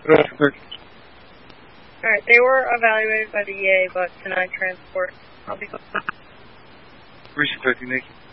Alright, they were evaluated by the EA, but denied transport. I'll be Recent 50, Nikki.